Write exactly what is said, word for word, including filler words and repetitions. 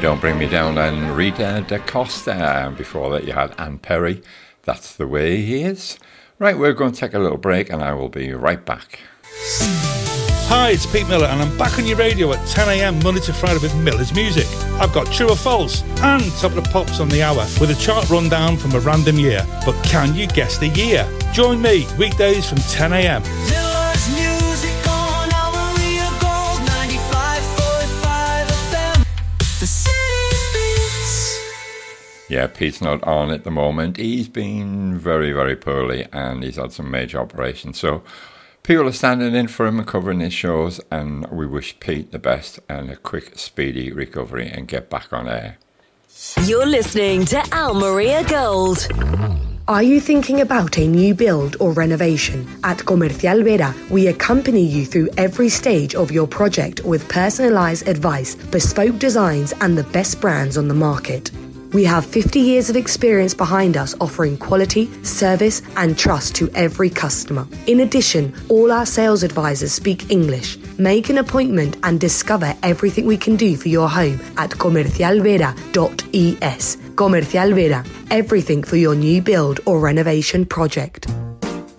Don't Bring Me Down, and Rita Da Costa. And before that you had Anne Perry, That's the Way He Is. Right, we're going to take a little break and I will be right back. Hi, it's Pete Miller and I'm back on your radio at ten a m Monday to Friday with Miller's Music. I've got True or False and Top of the Pops on the hour with a chart rundown from a random year. But can you guess the year? Join me weekdays from ten a m Miller's Music on Almeria Gold ninety-five point five F M. The city beats. Yeah, Pete's not on at the moment. He's been very, very poorly and he's had some major operations. So people are standing in for him and covering his shows, and we wish Pete the best and a quick, speedy recovery and get back on air. You're listening to Almeria Gold. Are you thinking about a new build or renovation? At Comercial Vera, we accompany you through every stage of your project with personalised advice, bespoke designs and the best brands on the market. We have fifty years of experience behind us, offering quality, service and trust to every customer. In addition, all our sales advisors speak English. Make an appointment and discover everything we can do for your home at comercial vera dot e s. Comercial Vera, everything for your new build or renovation project.